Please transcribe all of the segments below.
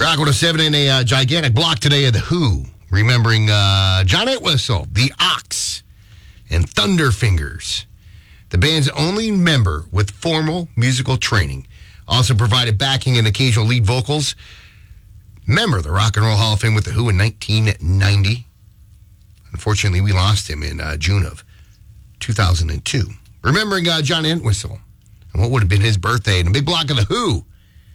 Rock 107 in a gigantic block today of The Who, remembering John Entwistle, The Ox, and Thunderfingers, the band's only member with formal musical training. Also provided backing and occasional lead vocals. Member of the Rock and Roll Hall of Fame with The Who in 1990. Unfortunately, we lost him in June of 2002. Remembering John Entwistle and what would have been his birthday in a big block of The Who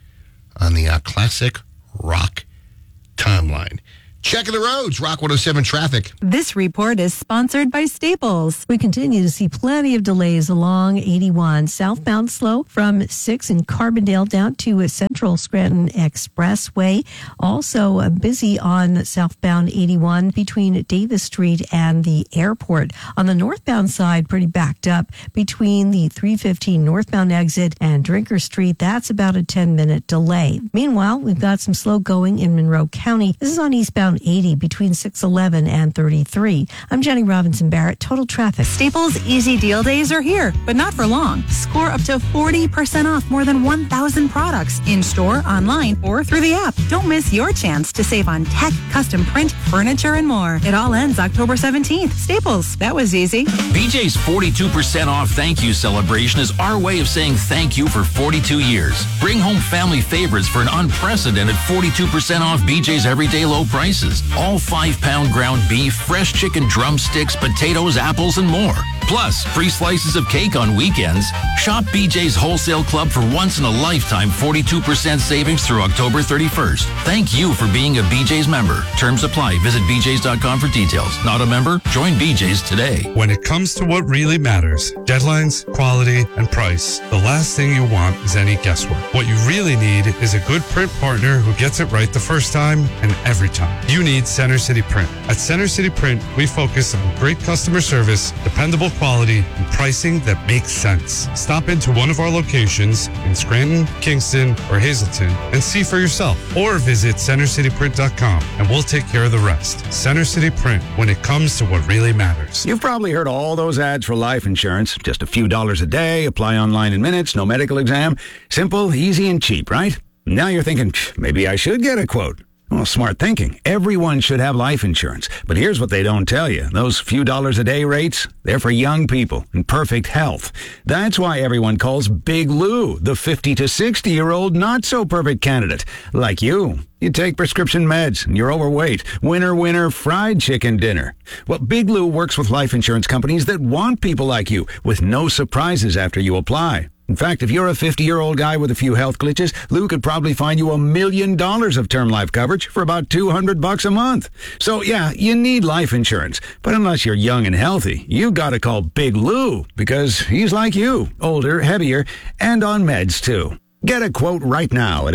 on the classic rock timeline. Checking the roads, Rock 107 traffic. This report is sponsored by Staples. We continue to see plenty of delays along 81. Southbound slow from 6 in Carbondale down to Central Scranton Expressway. Also busy on southbound 81 between Davis Street and the airport. On the northbound side, pretty backed up between the 315 northbound exit and Drinker Street. That's about a 10-minute delay. Meanwhile, we've got some slow going in Monroe County. This is on eastbound 80 between 611 and 33. I'm Jenny Robinson Barrett, Total Traffic. Staples Easy Deal Days are here, but not for long. Score up to 40% off more than 1,000 products in-store, online, or through the app. Don't miss your chance to save on tech, custom print, furniture, and more. It all ends October 17th. Staples, that was easy. BJ's 42% off thank you celebration is our way of saying thank you for 42 years. Bring home family favorites for an unprecedented 42% off BJ's everyday low prices. All 5-pound ground beef, fresh chicken drumsticks, potatoes, apples, and more. Plus, free slices of cake on weekends. Shop BJ's Wholesale Club for once-in-a-lifetime 42% savings through October 31st. Thank you for being a BJ's member. Terms apply. Visit bjs.com for details. Not a member? Join BJ's today. When it comes to what really matters, deadlines, quality, and price, the last thing you want is any guesswork. What you really need is a good print partner who gets it right the first time and every time. You need Center City Print. At Center City Print, we focus on great customer service, dependable quality, and pricing that makes sense. Stop into one of our locations in Scranton, Kingston, or Hazleton and see for yourself. Or visit centercityprint.com and we'll take care of the rest. Center City Print, when it comes to what really matters. You've probably heard all those ads for life insurance. Just a few dollars a day, apply online in minutes, no medical exam. Simple, easy, and cheap, right? Now you're thinking, maybe I should get a quote. Well, smart thinking. Everyone should have life insurance. But here's what they don't tell you. Those few dollars a day rates, they're for young people in perfect health. That's why everyone calls Big Lou the 50 to 60-year-old not-so-perfect candidate. Like you. You take prescription meds and you're overweight. Winner, fried chicken dinner. Well, Big Lou works with life insurance companies that want people like you with no surprises after you apply. In fact, if you're a 50-year-old guy with a few health glitches, Lou could probably find you $1 million of term life coverage for about $200 a month. So, yeah, you need life insurance. But unless you're young and healthy, you gotta call Big Lou because he's like you, older, heavier, and on meds, too. Get a quote right now at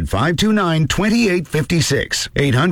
800-529-2856.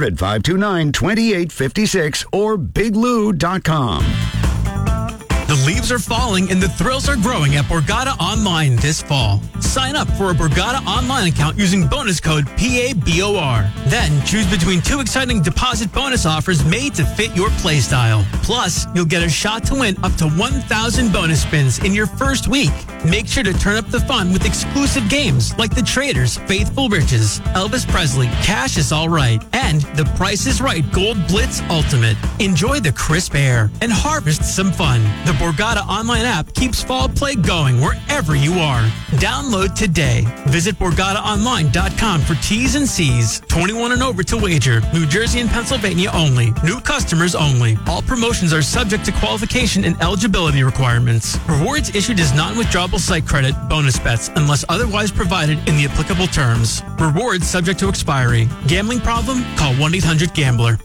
800-529-2856 or biglou.com. The leaves are falling and the thrills are growing at Borgata Online this fall. Sign up for a Borgata Online account using bonus code PABOR. Then choose between 2 exciting deposit bonus offers made to fit your playstyle. Plus, you'll get a shot to win up to 1,000 bonus spins in your first week. Make sure to turn up the fun with exclusive games like The Traders, Faithful Riches, Elvis Presley, Cash is All Right, and The Price is Right Gold Blitz Ultimate. Enjoy the crisp air and harvest some fun. The Borgata Online app keeps fall play going wherever you are. Download today. Visit BorgataOnline.com for T's and C's. 21 and over to wager. New Jersey and Pennsylvania only. New customers only. All promotions are subject to qualification and eligibility requirements. Rewards issued as non-withdrawable site credit, bonus bets, unless otherwise provided in the applicable terms. Rewards subject to expiry. Gambling problem? Call 1-800-GAMBLER.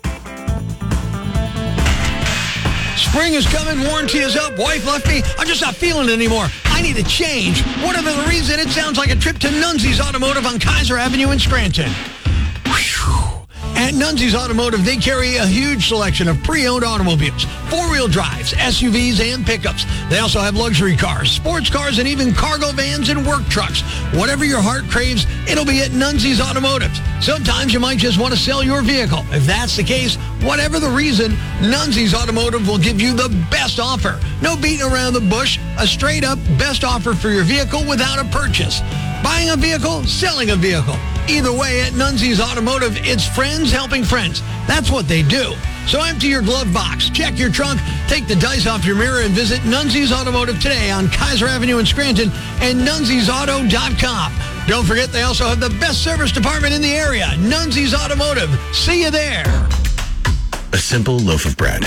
Spring is coming, warranty is up, wife left me, I'm just not feeling it anymore. I need a change. Whatever the reason, it sounds like a trip to Nunzi's Automotive on Kaiser Avenue in Scranton. Whew. At Nunzi's Automotive, they carry a huge selection of pre-owned automobiles, four-wheel drives, SUVs, and pickups. They also have luxury cars, sports cars, and even cargo vans and work trucks. Whatever your heart craves, it'll be at Nunzi's Automotive. Sometimes you might just want to sell your vehicle. If that's the case, whatever the reason, Nunzi's Automotive will give you the best offer. No beating around the bush, a straight-up best offer for your vehicle without a purchase. Buying a vehicle, selling a vehicle. Either way, at Nunzi's Automotive, it's friends helping friends. That's what they do. So empty your glove box, check your trunk, take the dice off your mirror, and visit Nunzi's Automotive today on Kaiser Avenue in Scranton and nunzisauto.com. Don't forget, they also have the best service department in the area, Nunzi's Automotive. See you there. A simple loaf of bread.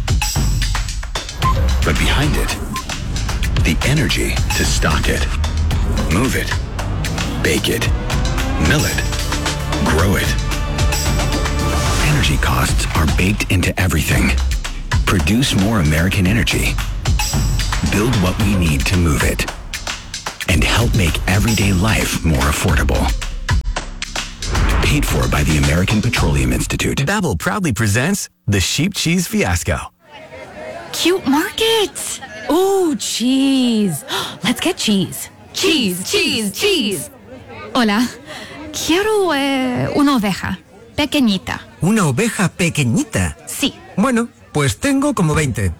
But behind it, the energy to stock it, move it, bake it, mill it, grow it. Energy costs are baked into everything. Produce more American energy. Build what we need to move it. And help make everyday life more affordable. Paid for by the American Petroleum Institute. Babbel proudly presents the Sheep Cheese Fiasco. Cute markets. Ooh, cheese. Let's get cheese. Cheese. Hola. Quiero una oveja. Pequeñita. ¿Una oveja pequeñita? Sí. Bueno, pues tengo como 20.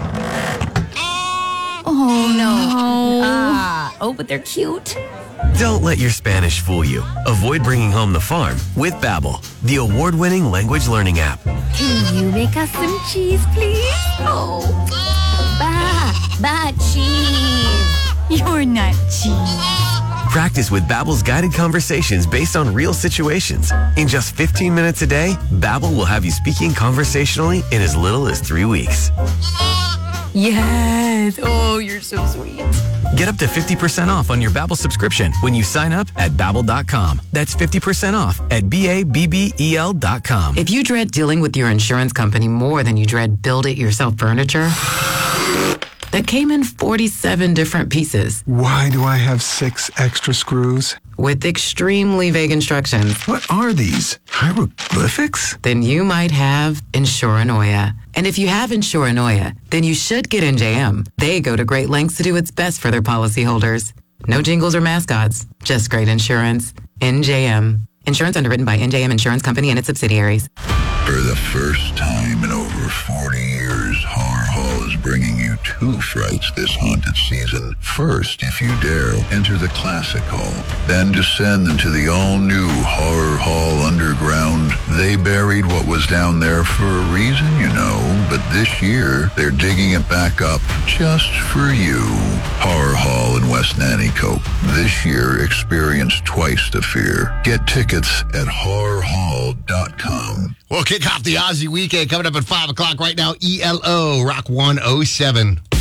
Oh, no. But they're cute. Don't let your Spanish fool you. Avoid bringing home the farm with Babbel, the award-winning language learning app. Can you make us some cheese, please? Oh, cheese. You're not cheese. Practice with Babbel's guided conversations based on real situations. In just 15 minutes a day, Babbel will have you speaking conversationally in as little as 3 weeks. Yes. Oh, you're so sweet. Get up to 50% off on your Babbel subscription when you sign up at Babbel.com. That's 50% off at BABBEL.com. If you dread dealing with your insurance company more than you dread build-it-yourself furniture, that came in 47 different pieces. Why do I have 6 extra screws? With extremely vague instructions. What are these? Hieroglyphics? Then you might have Insuranoia. And if you have Insuranoia, then you should get NJM. They go to great lengths to do what's best for their policyholders. No jingles or mascots, just great insurance. NJM. Insurance underwritten by NJM Insurance Company and its subsidiaries. For the first time in over 40 years, Horror Hall is bringing you 2 frights this haunted season. First, if you dare, enter the Classic Hall. Then descend into the all-new Horror Hall Underground. They buried what was down there for a reason, you know, but this year, they're digging it back up just for you. Horror Hall in West Nanticoke. This year, experience twice the fear. Get tickets at horrorhall.com. We'll kick off the Aussie weekend coming up at 5 o'clock right now. ELO Rock 107.